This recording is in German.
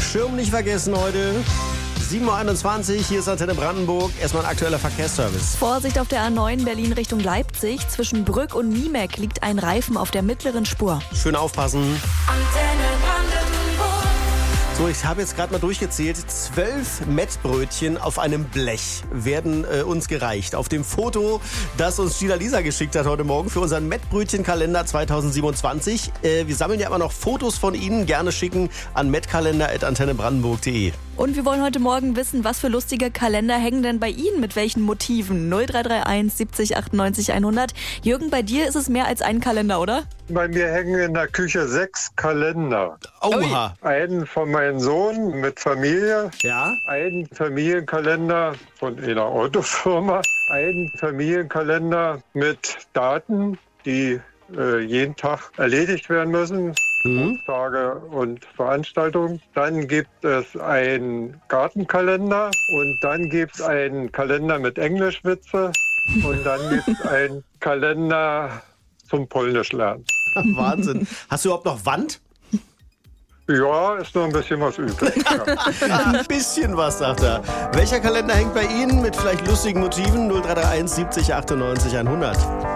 Schirm nicht vergessen heute. 7.21 Uhr, hier ist Antenne Brandenburg. Erstmal ein aktueller Verkehrsservice. Vorsicht auf der A9 Berlin Richtung Leipzig. Zwischen Brück und Niemeck liegt ein Reifen auf der mittleren Spur. Schön aufpassen. Antenne Brandenburg. So, ich habe jetzt gerade mal durchgezählt. 12 Mettbrötchen auf einem Blech werden uns gereicht. Auf dem Foto, das uns Gina Lisa geschickt hat heute Morgen für unseren Mettbrötchenkalender 2027. Wir sammeln ja immer noch Fotos von Ihnen. Gerne schicken an mettkalender@antennebrandenburg.de. Und wir wollen heute Morgen wissen, was für lustige Kalender hängen denn bei Ihnen? Mit welchen Motiven? 0331 70 98 100. Jürgen, bei dir ist es mehr als ein Kalender, oder? Bei mir hängen in der Küche 6 Kalender. Oha. Einen von meinem Sohn mit Familie, Ja? einen Familienkalender von einer Autofirma, einen Familienkalender mit Daten, die jeden Tag erledigt werden müssen. Tage und Veranstaltungen. Dann gibt es einen Gartenkalender und dann gibt es einen Kalender mit Englischwitze und dann gibt es einen Kalender zum Polnisch lernen. Wahnsinn. Hast du überhaupt noch Wand? Ja, ist noch ein bisschen was übrig. Ja. Ein bisschen was, sagt er. Welcher Kalender hängt bei Ihnen mit vielleicht lustigen Motiven? 0331 70 98 100.